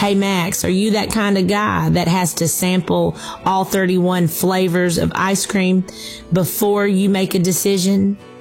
Hey, Max, are you that kind of guy that has to sample all 31 flavors of ice cream before you make a decision?